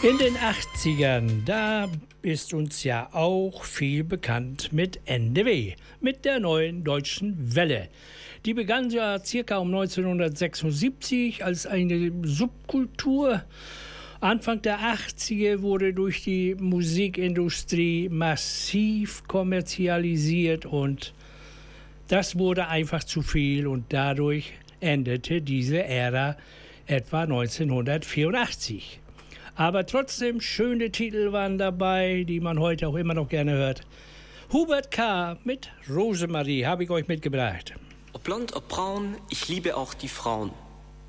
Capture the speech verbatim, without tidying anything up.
In den achtzigern, da ist uns ja auch viel bekannt mit N D W, mit der neuen deutschen Welle. Die begann ja circa um neunzehnhundertsechsundsiebzig als eine Subkultur. Anfang der achtziger wurde durch die Musikindustrie massiv kommerzialisiert und das wurde einfach zu viel und dadurch endete diese Ära etwa neunzehnhundertvierundachtzig. Aber trotzdem schöne Titel waren dabei, die man heute auch immer noch gerne hört. Hubert K. mit Rosemarie habe ich euch mitgebracht. Ob blond, ob braun, ich liebe auch die Frauen.